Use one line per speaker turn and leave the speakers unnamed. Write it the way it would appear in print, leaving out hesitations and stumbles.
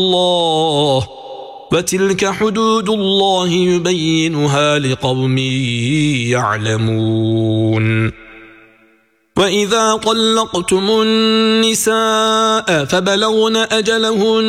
الله وتلك حدود الله يبينها لقوم يعلمون وإذا طلقتم النساء فبلغن أجلهن